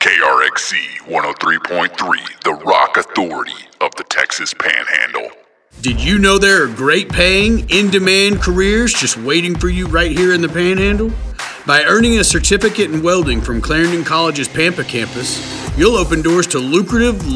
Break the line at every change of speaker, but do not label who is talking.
KRXC 103.3, the rock authority of the Texas Panhandle.
Did you know there are great paying, in-demand careers just waiting for you right here in the Panhandle? By earning a certificate in welding from Clarendon College's Pampa campus, you'll open doors to lucrative,